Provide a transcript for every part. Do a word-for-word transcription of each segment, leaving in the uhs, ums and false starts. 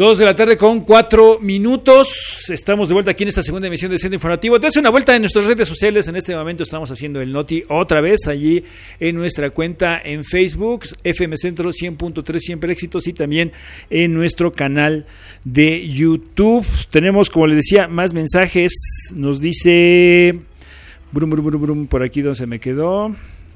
Dos de la tarde con cuatro minutos. Estamos de vuelta aquí en esta segunda emisión de Centro Informativo. Dese una vuelta en nuestras redes sociales. En este momento estamos haciendo el Noti otra vez allí en nuestra cuenta en Facebook, F M Centro cien punto tres, siempre éxitos, y también en nuestro canal de YouTube. Tenemos, como les decía, más mensajes. Nos dice... Brum, brum, brum, brum, por aquí donde se me quedó...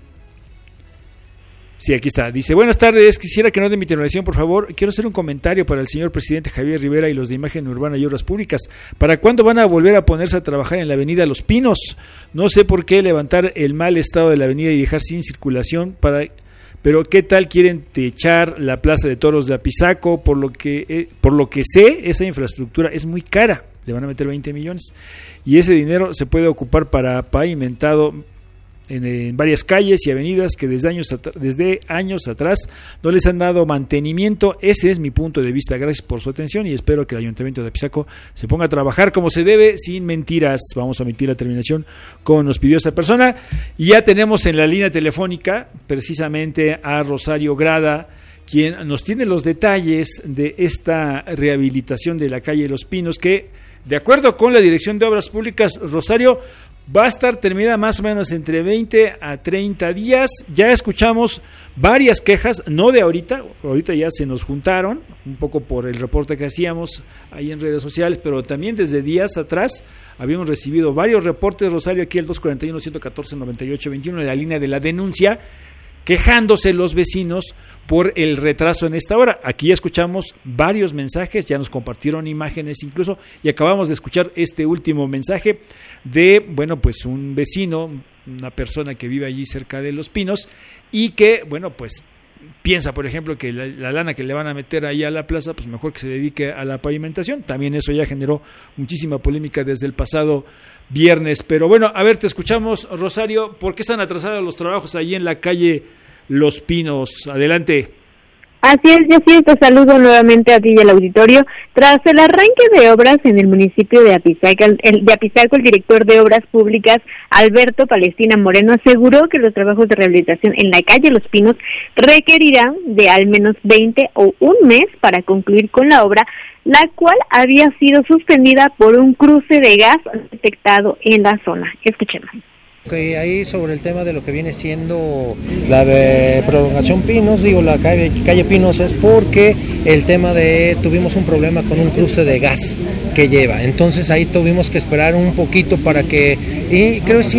Sí, aquí está. Dice, buenas tardes, quisiera que no dé mi terminación, por favor. Quiero hacer un comentario para el señor presidente Javier Rivera y los de Imagen Urbana y Obras Públicas. ¿Para cuándo van a volver a ponerse a trabajar en la avenida Los Pinos? No sé por qué levantar el mal estado de la avenida y dejar sin circulación, para... pero ¿qué tal quieren techar la Plaza de Toros de Apizaco? Por lo que, eh, por lo que sé, esa infraestructura es muy cara. Le van a meter veinte millones. Y ese dinero se puede ocupar para pavimentado En, en varias calles y avenidas que desde años at- desde años atrás no les han dado mantenimiento. Ese es mi punto de vista. Gracias por su atención y espero que el Ayuntamiento de Apizaco se ponga a trabajar como se debe, sin mentiras. Vamos a omitir la terminación como nos pidió esta persona. Y ya tenemos en la línea telefónica precisamente a Rosario Grada, quien nos tiene los detalles de esta rehabilitación de la calle Los Pinos, que de acuerdo con la Dirección de Obras Públicas, Rosario, va a estar terminada más o menos entre veinte a treinta días. Ya escuchamos varias quejas, no de ahorita, ahorita ya se nos juntaron, un poco por el reporte que hacíamos ahí en redes sociales, pero también desde días atrás habíamos recibido varios reportes, Rosario, aquí el dos cuatro uno, uno uno cuatro, nueve ocho dos uno, en la línea de la denuncia, quejándose los vecinos por el retraso en esta hora. Aquí ya escuchamos varios mensajes, ya nos compartieron imágenes incluso, y acabamos de escuchar este último mensaje de, bueno, pues un vecino, una persona que vive allí cerca de Los Pinos, y que, bueno, pues piensa, por ejemplo, que la, la lana que le van a meter ahí a la plaza, pues mejor que se dedique a la pavimentación. También eso ya generó muchísima polémica desde el pasado viernes. Pero bueno, a ver, te escuchamos, Rosario. ¿Por qué están atrasados los trabajos allí en la calle Los Pinos? Adelante. Así es, yo sí te saludo nuevamente a ti y al auditorio. Tras el arranque de obras en el municipio de Apizaco, el, de Apizaco, el director de Obras Públicas, Alberto Palestina Moreno, aseguró que los trabajos de rehabilitación en la calle Los Pinos requerirán de al menos veinte o un mes para concluir con la obra, la cual había sido suspendida por un cruce de gas detectado en la zona. Escuchemos. Okay, ahí sobre el tema de lo que viene siendo la de prolongación Pinos, digo la calle, calle Pinos, es porque el tema de tuvimos un problema con un cruce de gas que lleva, entonces ahí tuvimos que esperar un poquito para que, y creo que sí,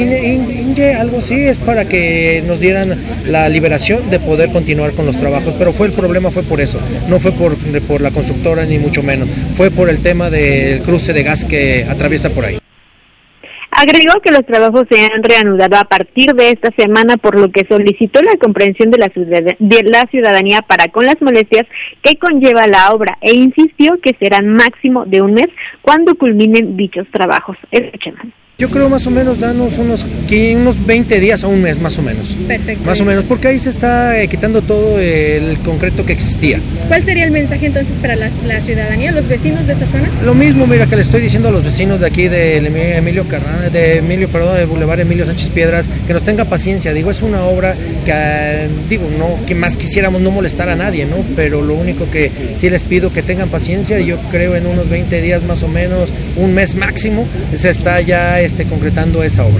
algo así, es para que nos dieran la liberación de poder continuar con los trabajos, pero fue el problema fue por eso, no fue por, por la constructora ni mucho menos, fue por el tema del cruce de gas que atraviesa por ahí. Agregó que los trabajos se han reanudado a partir de esta semana, por lo que solicitó la comprensión de la, ciudad- de la ciudadanía para con las molestias que conlleva la obra, e insistió que serán máximo de un mes cuando culminen dichos trabajos. Escuchemos. Yo creo más o menos danos unos, unos veinte días a un mes más o menos. Perfecto. Más o menos, porque ahí se está eh, quitando todo el concreto que existía. ¿Cuál sería el mensaje entonces para la, la ciudadanía, los vecinos de esta zona? Lo mismo, mira, que le estoy diciendo a los vecinos de aquí de Emilio Carrana, de Emilio, perdón, de Boulevard Emilio Sánchez Piedras, que nos tenga paciencia. Digo, es una obra que, digo, no, que más quisiéramos no molestar a nadie, ¿no? Pero lo único que sí les pido que tengan paciencia, y yo creo en unos veinte días más o menos, un mes máximo, se está ya Este, concretando esa obra.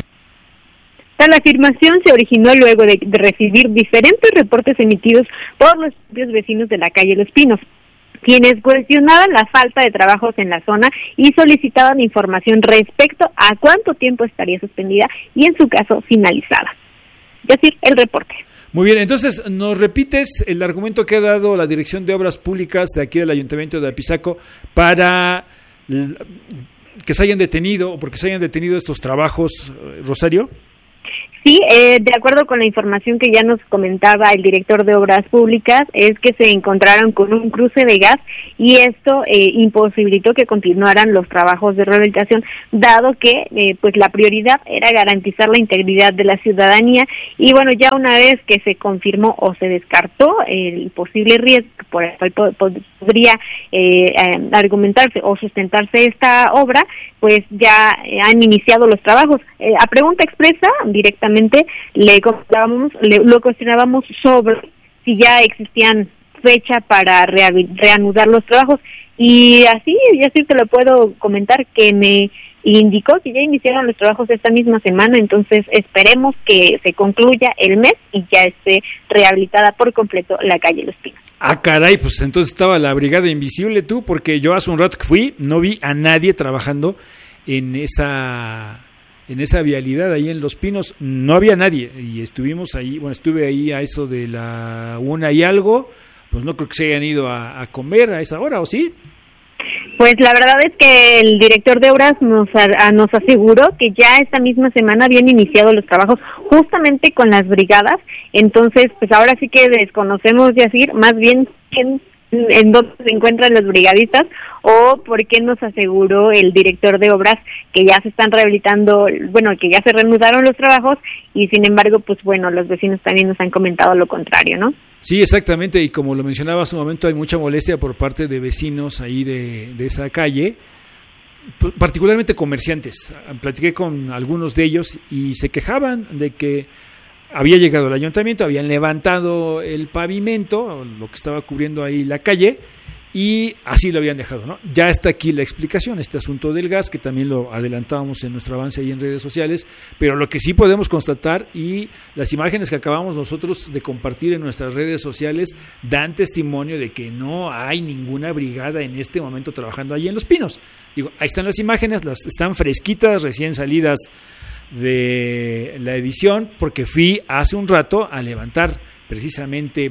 Tal afirmación se originó luego de, de recibir diferentes reportes emitidos por los propios vecinos de la calle Los Pinos, quienes cuestionaban la falta de trabajos en la zona y solicitaban información respecto a cuánto tiempo estaría suspendida y, en su caso, finalizada. Es decir, el reporte. Muy bien, entonces, ¿nos repites el argumento que ha dado la Dirección de Obras Públicas de aquí del Ayuntamiento de Apizaco para que se hayan detenido, o porque se hayan detenido estos trabajos, Rosario? Sí, eh, de acuerdo con la información que ya nos comentaba el director de Obras Públicas, es que se encontraron con un cruce de gas y esto eh, imposibilitó que continuaran los trabajos de rehabilitación, dado que eh, pues la prioridad era garantizar la integridad de la ciudadanía. Y bueno, ya una vez que se confirmó o se descartó el posible riesgo por el cual podría eh, eh, argumentarse o sustentarse esta obra, pues ya eh, han iniciado los trabajos. Eh, a pregunta expresa, directamente le cuestionábamos, le, lo cuestionábamos sobre si ya existían fecha para re, reanudar los trabajos, Y así, y así te lo puedo comentar, que me indicó que ya iniciaron los trabajos esta misma semana, entonces esperemos que se concluya el mes y ya esté rehabilitada por completo la calle Los Pinos. Ah, caray, pues entonces estaba la brigada invisible tú, porque yo hace un rato que fui, no vi a nadie trabajando en esa en esa vialidad ahí en Los Pinos, no había nadie, y estuvimos ahí, bueno, estuve ahí a eso de la una y algo, pues no creo que se hayan ido a, a comer a esa hora, ¿o sí? Pues la verdad es que el director de obras nos a, nos aseguró que ya esta misma semana habían iniciado los trabajos justamente con las brigadas, entonces pues ahora sí que desconocemos, Yacir, más bien quién, en dónde se encuentran los brigadistas o por qué nos aseguró el director de obras que ya se están rehabilitando, bueno, que ya se reanudaron los trabajos y sin embargo, pues bueno, los vecinos también nos han comentado lo contrario, ¿no? Sí, exactamente, y como lo mencionaba hace un momento, hay mucha molestia por parte de vecinos ahí de, de esa calle, particularmente comerciantes. Platiqué con algunos de ellos y se quejaban de que había llegado el ayuntamiento, habían levantado el pavimento, lo que estaba cubriendo ahí la calle, y así lo habían dejado, ¿no? Ya está aquí la explicación, este asunto del gas, que también lo adelantábamos en nuestro avance ahí en redes sociales, pero lo que sí podemos constatar, y las imágenes que acabamos nosotros de compartir en nuestras redes sociales, dan testimonio de que no hay ninguna brigada en este momento trabajando allí en Los Pinos. Digo, ahí están las imágenes, las están fresquitas, recién salidas de la edición, porque fui hace un rato a levantar precisamente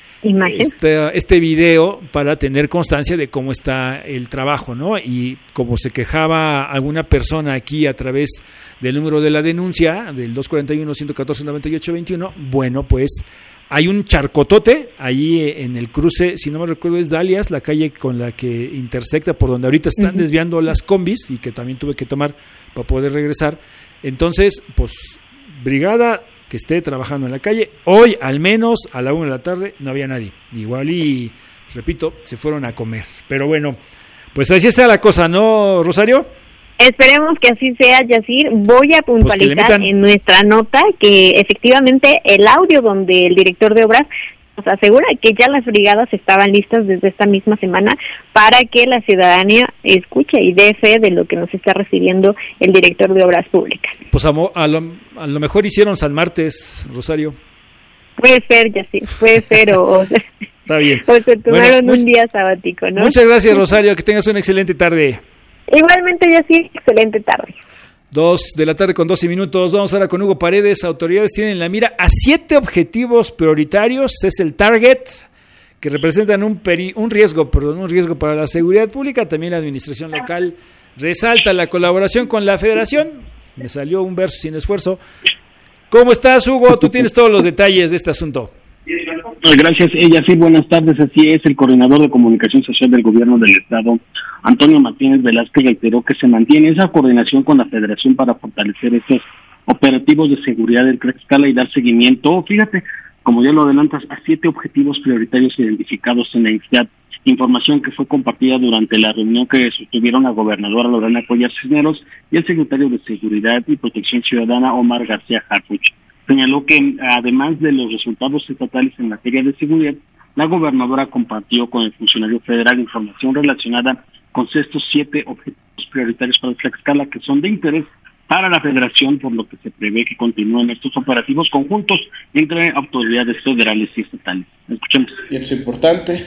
este, este video para tener constancia de cómo está el trabajo, ¿no? Y como se quejaba alguna persona aquí a través del número de la denuncia, del dos cuatro uno, uno uno cuatro, nueve ocho dos uno, bueno, pues hay un charcotote ahí en el cruce, si no me recuerdo es Dalias, la calle con la que intersecta, por donde ahorita están uh-huh. desviando las combis, y que también tuve que tomar para poder regresar. Entonces, pues, brigada que esté trabajando en la calle. Hoy, al menos, a la una de la tarde, no había nadie. Igual y, repito, se fueron a comer. Pero bueno, pues así está la cosa, ¿no, Rosario? Esperemos que así sea, Yacir. Voy a puntualizar pues en nuestra nota que efectivamente el audio donde el director de obras nos asegura que ya las brigadas estaban listas desde esta misma semana para que la ciudadanía escuche y dé fe de lo que nos está refiriendo el director de obras públicas. Pues a, a, lo, a lo mejor hicieron San Martes, Rosario. Puede ser, Yacir, puede ser, o, o, está bien. o se tomaron bueno, un much- día sabático, ¿no? Muchas gracias, Rosario, que tengas una excelente tarde. Igualmente, Yacir, excelente tarde. Dos de la tarde con doce minutos, vamos ahora con Hugo Paredes. Autoridades tienen en la mira a siete objetivos prioritarios, es el target, que representan un, peri- un riesgo, perdón, un riesgo para la seguridad pública. También la administración local resalta la colaboración con la federación. Me salió un verso sin esfuerzo. ¿Cómo estás, Hugo? Tú tienes todos los detalles de este asunto. Gracias, ella sí, buenas tardes. Así es, el coordinador de comunicación social del gobierno del estado, Antonio Martínez Velázquez, reiteró que se mantiene esa coordinación con la federación para fortalecer estos operativos de seguridad del Tlaxcala y dar seguimiento, fíjate, como ya lo adelantas, a siete objetivos prioritarios identificados en la entidad, información que fue compartida durante la reunión que sostuvieron la gobernadora Lorena Cuellar Cisneros y el secretario de Seguridad y Protección Ciudadana, Omar García Harfuch. Señaló que, además de los resultados estatales en materia de seguridad, la gobernadora compartió con el funcionario federal información relacionada con estos siete objetivos prioritarios para Tlaxcala que son de interés para la federación, por lo que se prevé que continúen estos operativos conjuntos entre autoridades federales y estatales. Escuchemos. Y esto es importante,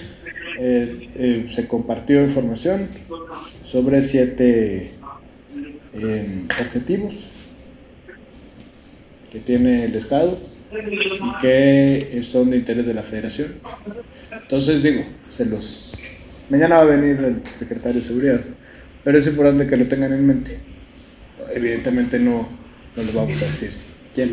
eh, eh, se compartió información sobre siete eh, objetivos que tiene el Estado y que son de interés de la Federación. Entonces digo, se los mañana va a venir el secretario de Seguridad, pero es importante que lo tengan en mente. Evidentemente no, no lo vamos a decir quién,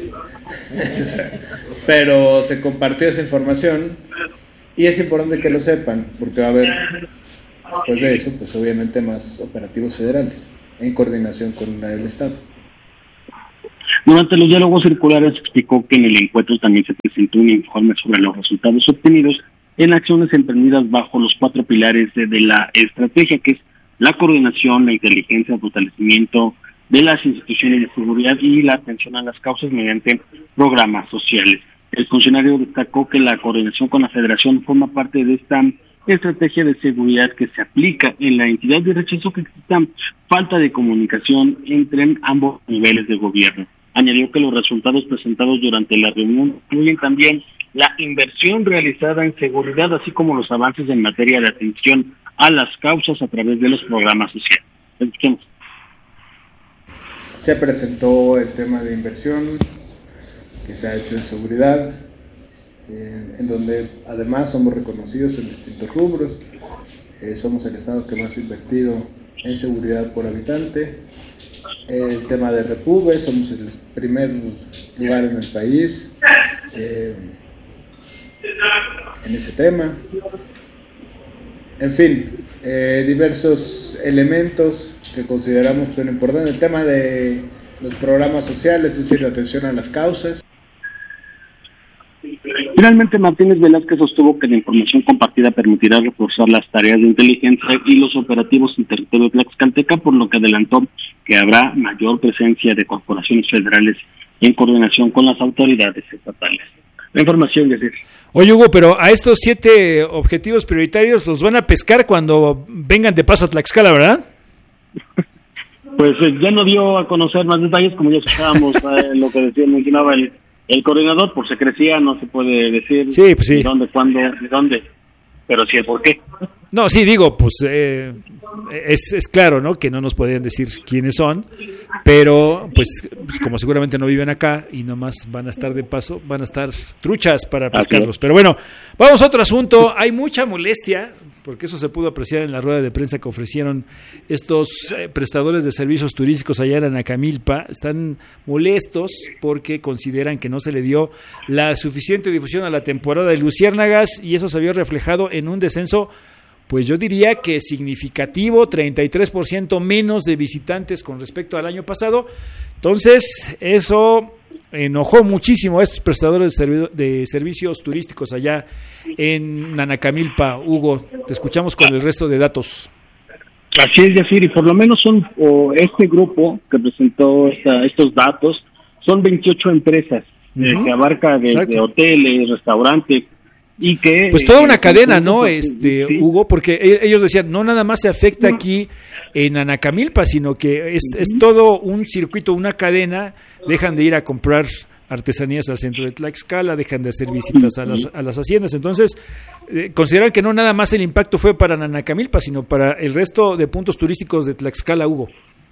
pero se compartió esa información y es importante que lo sepan, porque va a haber, después de eso, pues obviamente más operativos federales en coordinación con el Estado. Durante los diálogos circulares explicó que en el encuentro también se presentó un informe sobre los resultados obtenidos en acciones emprendidas bajo los cuatro pilares de, de la estrategia, que es la coordinación, la inteligencia, el fortalecimiento de las instituciones de seguridad y la atención a las causas mediante programas sociales. El funcionario destacó que la coordinación con la federación forma parte de esta estrategia de seguridad que se aplica en la entidad y rechazó que exista falta de comunicación entre ambos niveles de gobierno. Añadió que los resultados presentados durante la reunión incluyen también la inversión realizada en seguridad, así como los avances en materia de atención a las causas a través de los programas sociales. Escuchemos. Se presentó el tema de inversión que se ha hecho en seguridad, en, en donde además somos reconocidos en distintos rubros. Eh, somos el estado que más ha invertido en seguridad por habitante. El tema de Repube, somos el primer lugar en el país eh, en ese tema. En fin, eh, diversos elementos que consideramos que son importantes. El tema de los programas sociales, es decir, la atención a las causas. Finalmente, Martínez Velázquez sostuvo que la información compartida permitirá reforzar las tareas de inteligencia y los operativos en territorio tlaxcalteca, por lo que adelantó que habrá mayor presencia de corporaciones federales en coordinación con las autoridades estatales. La información, es decir. Oye, Hugo, pero a estos siete objetivos prioritarios los van a pescar cuando vengan de paso a Tlaxcala, ¿verdad? Pues eh, ya no dio a conocer más detalles, como ya escuchábamos eh, lo que decía, mencionaba el, el coordinador, por secrecía no se puede decir sí, pues sí. de dónde, cuándo, de dónde, pero sí el por qué. No, sí, digo, pues eh, es, es claro, ¿no?, que no nos podrían decir quiénes son, pero pues, pues como seguramente no viven acá y nomás van a estar de paso, van a estar truchas para pescarlos. Pero bueno, vamos a otro asunto. Hay mucha molestia, porque eso se pudo apreciar en la rueda de prensa que ofrecieron estos eh, prestadores de servicios turísticos allá en Anacamilpa. Están molestos porque consideran que no se le dio la suficiente difusión a la temporada de luciérnagas y eso se vio reflejado en un descenso, pues yo diría que significativo, treinta y tres por ciento menos de visitantes con respecto al año pasado. Entonces, eso enojó muchísimo a estos prestadores de, servi- de servicios turísticos allá en Anacamilpa. Hugo, te escuchamos con el resto de datos. Así es, Yacir, y por lo menos son, o este grupo que presentó esta, estos datos, son veintiocho empresas uh-huh. eh, que abarca de, de hoteles, restaurantes, y que pues toda una eh, cadena, ¿no? Pues, Este sí. Hugo, porque ellos decían, no nada más se afecta aquí en Anacamilpa, sino que es, es todo un circuito, una cadena. Dejan de ir a comprar artesanías al centro de Tlaxcala, dejan de hacer visitas a las, a las haciendas. Entonces, eh, consideran que no nada más el impacto fue para Anacamilpa, sino para el resto de puntos turísticos de Tlaxcala, Hugo.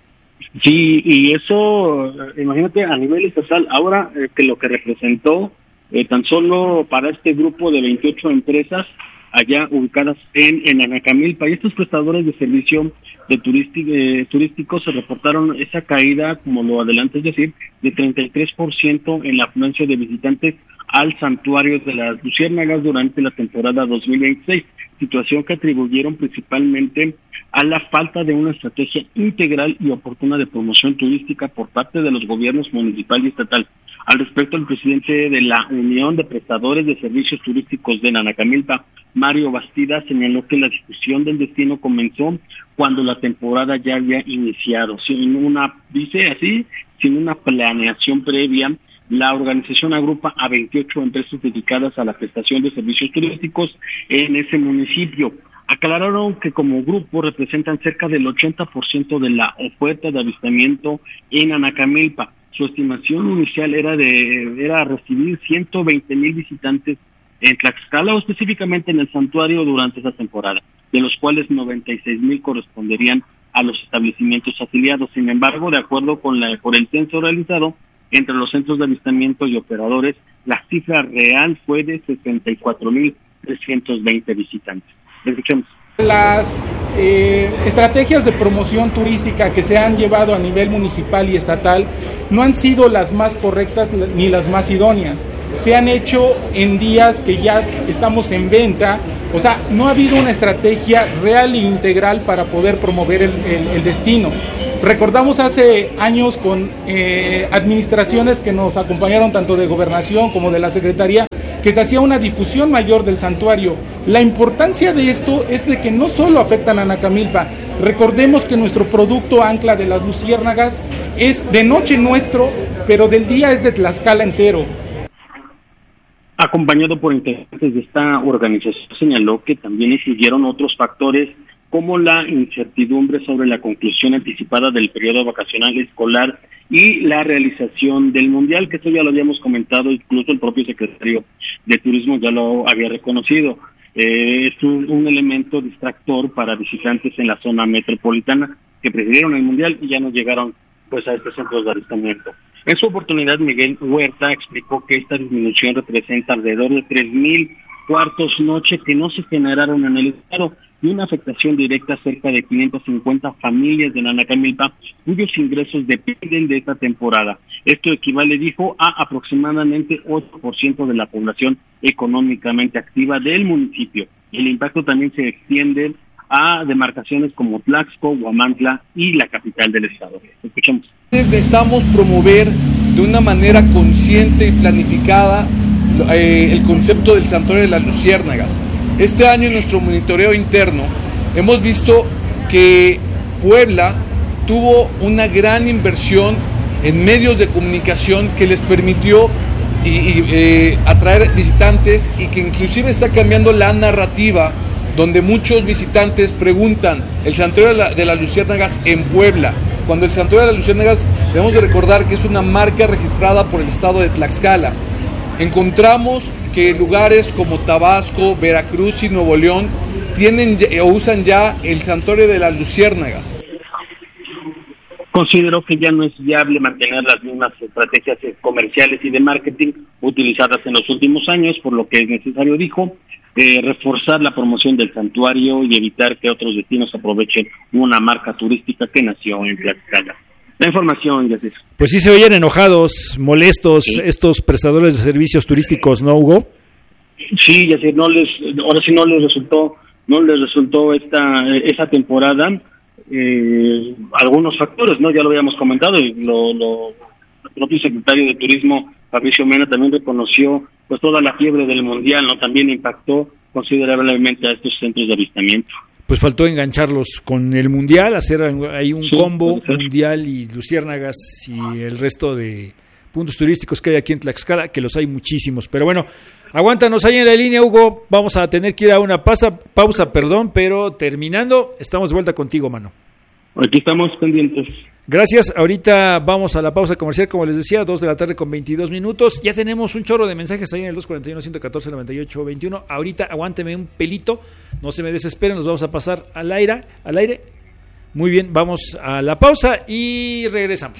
Sí, y eso, imagínate, a nivel estatal, ahora eh, que lo que representó Eh, tan solo para este grupo de veintiocho empresas allá ubicadas en, en Anacamilpa, y estos prestadores de servicio de turístico, eh, turísticos se reportaron esa caída, como lo adelante, es decir, de treinta y tres por ciento en la afluencia de visitantes al santuario de las luciérnagas durante la temporada dos mil veintiséis, situación que atribuyeron principalmente a la falta de una estrategia integral y oportuna de promoción turística por parte de los gobiernos municipal y estatal. Al respecto, el presidente de la Unión de Prestadores de Servicios Turísticos de Anacamilpa, Mario Bastida, señaló que la discusión del destino comenzó cuando la temporada ya había iniciado, sin una, dice así, sin una planeación previa. La organización agrupa a veintiocho empresas dedicadas a la prestación de servicios turísticos en ese municipio. Aclararon que como grupo representan cerca del ochenta por ciento de la oferta de avistamiento en Anacamilpa. Su estimación inicial era de era recibir ciento veinte mil visitantes en Tlaxcala o específicamente en el santuario durante esa temporada, de los cuales noventa y seis mil corresponderían a los establecimientos afiliados. Sin embargo, de acuerdo con la por el censo realizado entre los centros de avistamiento y operadores, la cifra real fue de sesenta y cuatro mil trescientos veinte visitantes. Escuchemos. Las eh, estrategias de promoción turística que se han llevado a nivel municipal y estatal no han sido las más correctas ni las más idóneas. Se han hecho en días que ya estamos en venta, o sea, no ha habido una estrategia real e integral para poder promover el, el, el destino. Recordamos hace años con eh, administraciones que nos acompañaron tanto de Gobernación como de la Secretaría, que se hacía una difusión mayor del santuario. La importancia de esto es de que no solo afectan a Anacamilpa. Recordemos que nuestro producto ancla de las luciérnagas es de noche nuestro, pero del día es de Tlaxcala entero. acompañado por integrantes de esta organización, señaló que también influyeron otros factores como la incertidumbre sobre la conclusión anticipada del periodo vacacional escolar y la realización del Mundial, que eso ya lo habíamos comentado, incluso el propio secretario de Turismo ya lo había reconocido. Eh, es un, un elemento distractor para visitantes en la zona metropolitana que prefirieron el Mundial y ya no llegaron pues a estos centros de avistamiento. En su oportunidad, Miguel Huerta explicó que esta disminución representa alrededor de tres mil cuartos noche que no se generaron en el estado y una afectación directa a cerca de quinientas cincuenta familias de Nanacamilpa, cuyos ingresos dependen de esta temporada. Esto equivale, dijo, a aproximadamente ocho por ciento de la población económicamente activa del municipio. El impacto también se extiende a demarcaciones como Tlaxco, Huamantla y la capital del estado. Escuchemos. Necesitamos promover de una manera consciente y planificada eh, el concepto del Santuario de las Luciérnagas. Este año en nuestro monitoreo interno hemos visto que Puebla tuvo una gran inversión en medios de comunicación que les permitió y, y, eh, atraer visitantes y que inclusive está cambiando la narrativa, donde muchos visitantes preguntan el Santuario de, la, de las Luciérnagas en Puebla, cuando el Santuario de las Luciérnagas debemos de recordar que es una marca registrada por el estado de Tlaxcala. Encontramos que lugares como Tabasco, Veracruz y Nuevo León tienen o usan ya el Santuario de las Luciérnagas. Considero que ya no es viable mantener las mismas estrategias comerciales y de marketing utilizadas en los últimos años, por lo que es necesario, dijo, Eh, reforzar la promoción del santuario y evitar que otros destinos aprovechen una marca turística que nació en Tlaxcala. La información, ya sé. Pues sí se oyen enojados, molestos, sí, estos prestadores de servicios turísticos, ¿no, Hugo? Sí, ya sé, no les, ahora sí no les resultó, no les resultó esta esa temporada eh, algunos factores, ¿no? Ya lo habíamos comentado y lo, lo el propio secretario de Turismo, Fabricio Mena, también reconoció pues toda la fiebre del Mundial, ¿no? También impactó considerablemente a estos centros de avistamiento. Pues faltó engancharlos con el Mundial, hacer ahí un sí, combo Mundial y Luciérnagas y el resto de puntos turísticos que hay aquí en Tlaxcala, que los hay muchísimos. Pero bueno, aguántanos ahí en la línea, Hugo, vamos a tener que ir a una pausa, pausa, perdón, pero terminando, estamos de vuelta contigo, mano. Aquí estamos pendientes. Gracias, ahorita vamos a la pausa comercial, como les decía, dos de la tarde con veintidós minutos, ya tenemos un chorro de mensajes ahí en el dos cuarenta y uno, ciento catorce, noventa y ocho, veintiuno, ahorita aguánteme un pelito, no se me desesperen, nos vamos a pasar al aire, al aire, muy bien, vamos a la pausa y regresamos.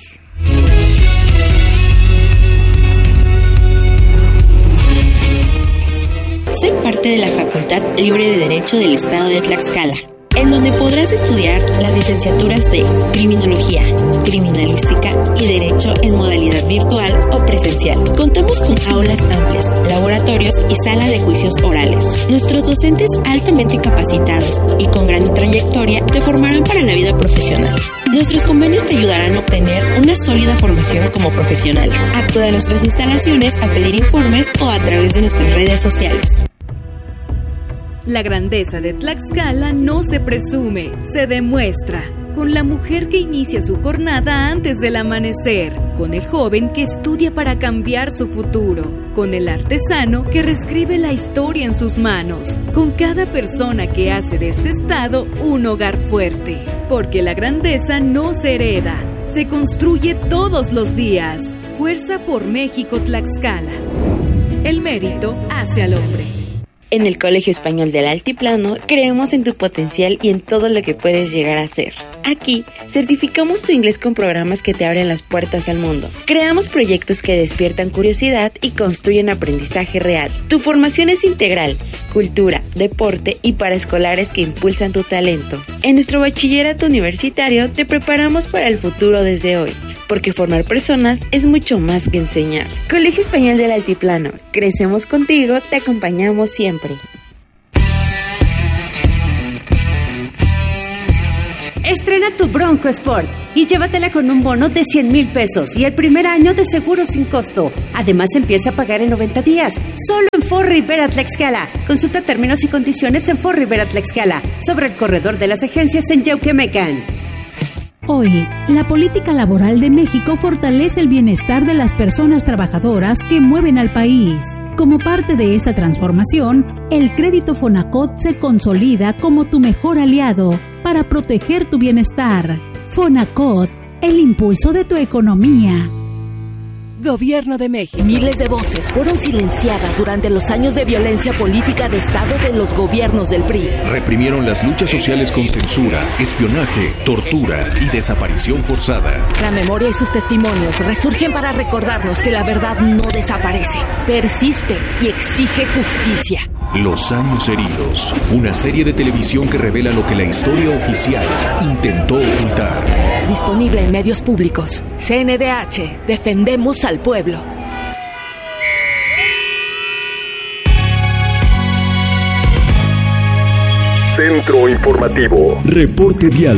Sé parte de la Facultad Libre de Derecho del Estado de Tlaxcala, en donde podrás estudiar las licenciaturas de Criminología, Criminalística y Derecho en modalidad virtual o presencial. Contamos con aulas amplias, laboratorios y sala de juicios orales. Nuestros docentes altamente capacitados y con gran trayectoria te formarán para la vida profesional. Nuestros convenios te ayudarán a obtener una sólida formación como profesional. Acude a nuestras instalaciones a pedir informes o a través de nuestras redes sociales. La grandeza de Tlaxcala no se presume, se demuestra. Con la mujer que inicia su jornada antes del amanecer, con el joven que estudia para cambiar su futuro, con el artesano que reescribe la historia en sus manos, con cada persona que hace de este estado un hogar fuerte. Porque la grandeza no se hereda, se construye todos los días. Fuerza por México, Tlaxcala. El mérito hace al hombre. En el Colegio Español del Altiplano creemos en tu potencial y en todo lo que puedes llegar a ser. Aquí certificamos tu inglés con programas que te abren las puertas al mundo. Creamos proyectos que despiertan curiosidad y construyen aprendizaje real. Tu formación es integral, cultura, deporte y paraescolares que impulsan tu talento. En nuestro bachillerato universitario te preparamos para el futuro desde hoy, porque formar personas es mucho más que enseñar. Colegio Español del Altiplano, crecemos contigo, te acompañamos siempre. Estrena tu Bronco Sport y llévatela con un bono de cien mil pesos y el primer año de seguro sin costo. Además, empieza a pagar en noventa días, solo en Ford Rivera Tlaxcala. Consulta términos y condiciones en Ford Rivera Tlaxcala, sobre el corredor de las agencias en Yauquemecan. Hoy, la política laboral de México fortalece el bienestar de las personas trabajadoras que mueven al país. Como parte de esta transformación, el crédito Fonacot se consolida como tu mejor aliado para proteger tu bienestar. Fonacot, el impulso de tu economía. Gobierno de México. Miles de voces fueron silenciadas durante los años de violencia política de Estado de los gobiernos del P R I. Reprimieron las luchas sociales con censura, espionaje, tortura y desaparición forzada. La memoria y sus testimonios resurgen para recordarnos que la verdad no desaparece, persiste y exige justicia. Los años heridos, una serie de televisión que revela lo que la historia oficial intentó ocultar. Disponible en medios públicos. C N D H, defendemos al pueblo. Centro Informativo. Reporte Vial.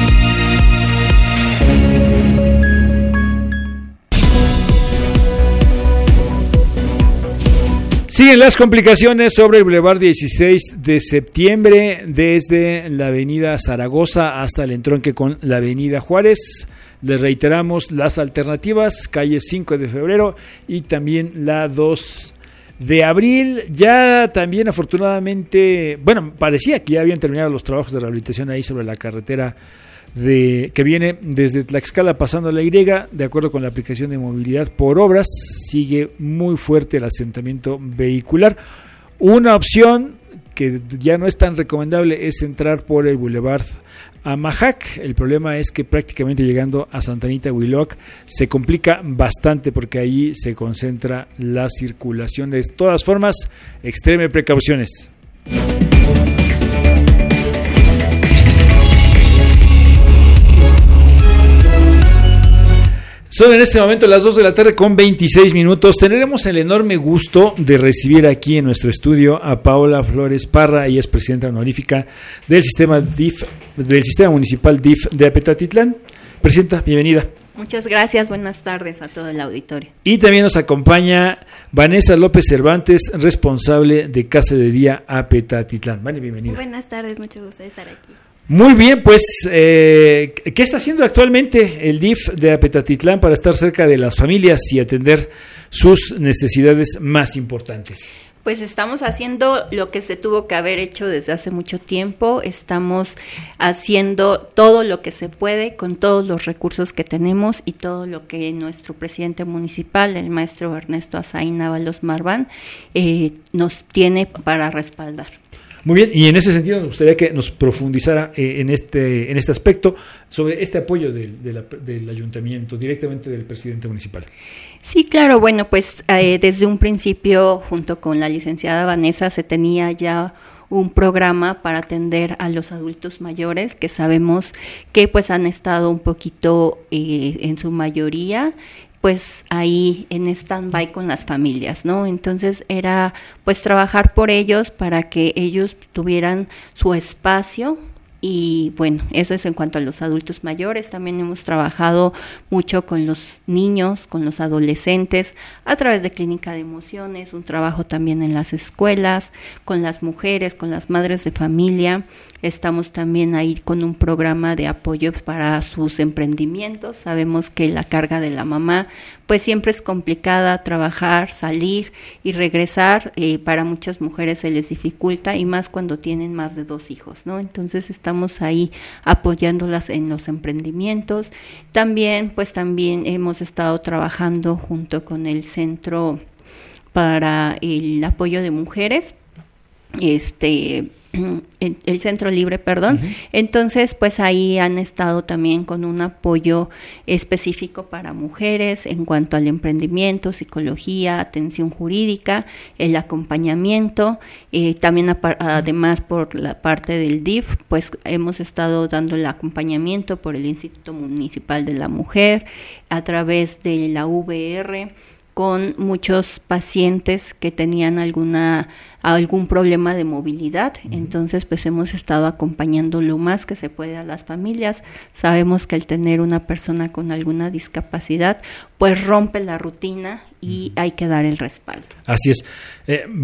Siguen las complicaciones sobre el Boulevard dieciséis de septiembre desde la avenida Zaragoza hasta el entronque con la avenida Juárez. Les reiteramos las alternativas, calle cinco de febrero y también la dos de abril. Ya también afortunadamente, bueno, parecía que ya habían terminado los trabajos de rehabilitación ahí sobre la carretera de que viene desde Tlaxcala pasando a la Y, de acuerdo con la aplicación de movilidad por obras, sigue muy fuerte el asentamiento vehicular. Una opción que ya no es tan recomendable es entrar por el Boulevard Amajac. El problema es que prácticamente llegando a Santa Anita Huiloc se complica bastante porque ahí se concentra la circulación. De todas formas, extreme precauciones. Son en este momento las dos de la tarde con veintiséis minutos. Tendremos el enorme gusto de recibir aquí en nuestro estudio a Paola Flores Parra. Ella es presidenta honorífica del sistema D I F, del sistema municipal D I F de Apetatitlán. Presidenta, bienvenida. Muchas gracias, buenas tardes a todo el auditorio. Y también nos acompaña Vanessa López Cervantes, responsable de Casa de Día Apetatitlán. Vane, bienvenida. Buenas tardes, mucho gusto de estar aquí. Muy bien, pues, eh, ¿qué está haciendo actualmente el D I F de Apetatitlán para estar cerca de las familias y atender sus necesidades más importantes? Pues estamos haciendo lo que se tuvo que haber hecho desde hace mucho tiempo, estamos haciendo todo lo que se puede con todos los recursos que tenemos y todo lo que nuestro presidente municipal, el maestro Ernesto Azaín Ábalos Marván, eh, nos tiene para respaldar. Muy bien, y en ese sentido nos gustaría que nos profundizara eh, en este en este aspecto sobre este apoyo del, de la, del ayuntamiento, directamente del presidente municipal. Sí, claro, bueno, pues eh, desde un principio, junto con la licenciada Vanessa, se tenía ya un programa para atender a los adultos mayores, que sabemos que pues han estado un poquito, eh, en su mayoría, pues ahí en stand-by con las familias, ¿no? Entonces era pues trabajar por ellos para que ellos tuvieran su espacio. Y bueno, eso es en cuanto a los adultos mayores. También hemos trabajado mucho con los niños, con los adolescentes, a través de Clínica de Emociones, un trabajo también en las escuelas, con las mujeres, con las madres de familia. Estamos también ahí con un programa de apoyo para sus emprendimientos. Sabemos que la carga de la mamá pues siempre es complicada, trabajar, salir y regresar, eh, para muchas mujeres se les dificulta y más cuando tienen más de dos hijos, ¿no? Entonces estamos ahí apoyándolas en los emprendimientos. También pues también hemos estado trabajando junto con el Centro para el Apoyo de Mujeres, este el, el Centro Libre, perdón. Uh-huh. Entonces, pues ahí han estado también con un apoyo específico para mujeres en cuanto al emprendimiento, psicología, atención jurídica, el acompañamiento, eh, también a, además por la parte del D I F, pues hemos estado dando el acompañamiento por el Instituto Municipal de la Mujer, a través de la V R, con muchos pacientes que tenían alguna algún problema de movilidad. Uh-huh. Entonces pues hemos estado acompañando lo más que se puede a las familias. Sabemos que el tener una persona con alguna discapacidad pues rompe la rutina y uh-huh. hay que dar el respaldo. Así es. Eh,